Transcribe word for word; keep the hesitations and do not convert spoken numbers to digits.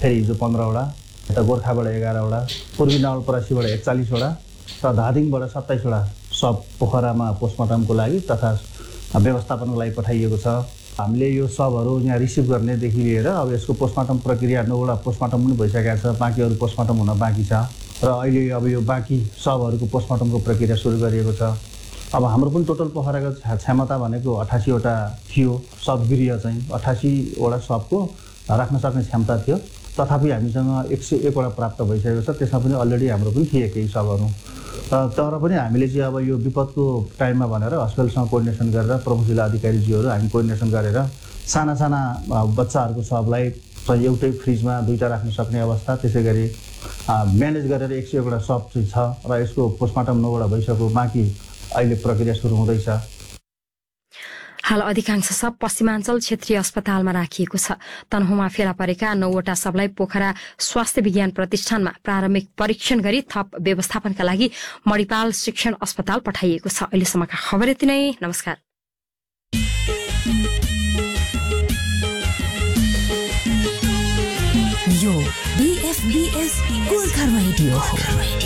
फेरि हिजो पन्ध्रवटा, यता गोर्खाबाट एघारवटा, पूर्वी नवलपरासीबाट एकचालिसवटा र धादिङबाट सत्ताइसवटा सब पोखरामा पोस्टमार्टमको लागि तथा व्यवस्थापनको लागि पठाइएको छ। हामीले यो सबहरू यहाँ रिसिभ गर्नेदेखि लिएर अब यसको पोस्टमार्टम प्रक्रिया नौवटा पोस्टमार्टम पनि भइसकेको छ, बाँकी अरू पोस्टमार्टम हुन बाँकी छ र अहिले अब यो बाँकी सबहरूको पोस्टमार्टमको प्रक्रिया सुरु गरिएको छ। अब हाम्रो पनि टोटल पोखराको क्षमता भनेको अठासीवटा थियो, सबगृह चाहिँ अठासीवटा सबको राख्न सक्ने क्षमता थियो, तथापि हामीसँग एक सय एकवटा प्राप्त भइसकेको छ। त्यसमा पनि अलरेडी हाम्रो पनि थिए केही सबहरू, तर पनि हामीले चाहिँ अब यो विपदको टाइममा भनेर हस्पिटलसँग कोअर्डिनेसन गरेर प्रमुख जिल्ला अधिकारीज्यूहरू हामी कोअर्डिनेसन गरेर साना साना बच्चाहरूको सबलाई एउटै फ्रिजमा दुईवटा राख्न सक्ने अवस्था, त्यसै गरी म्यानेज गरेर एक सय एकवटा सब चाहिँ छ र यसको पोस्टमार्टम नौवटा भइसक्यो, बाँकी अहिले प्रक्रिया सुरु हुँदैछ। हाल अधिकांश सब पश्चिमाञ्चल क्षेत्रीय अस्पतालमा राखिएको छ। तनहुँमा फेला परेका नौवटा सबलाई पोखरा स्वास्थ्य विज्ञान प्रतिष्ठानमा प्रारम्भिक परीक्षण गरी थप व्यवस्थापनका लागि मणिपाल शिक्षण अस्पताल पठाइएको छ। अहिलेसम्मका खबर यति नै। नमस्कार। यो बीएफबीएस गोर्खा रेडियो हो।